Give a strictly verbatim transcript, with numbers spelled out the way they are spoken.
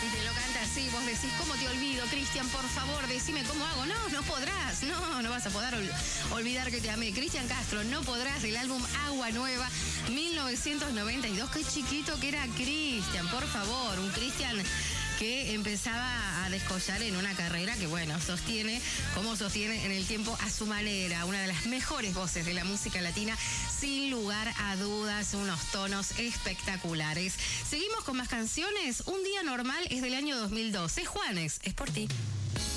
Y te lo canta así, vos decís, ¿cómo te olvido, Cristian? Por favor, decime cómo hago. No, no podrás, no, no vas a poder ol- olvidar que te amé. Cristian Castro, No podrás, del álbum Agua Nueva, mil novecientos noventa y dos. Qué chiquito que era Cristian, por favor, un Cristian que empezaba a descollar en una carrera que, bueno, sostiene, como sostiene en el tiempo a su manera, una de las mejores voces de la música latina, sin lugar a dudas, unos tonos espectaculares. Seguimos con más canciones. Un día normal es del año dos mil doce. Juanes, es por ti.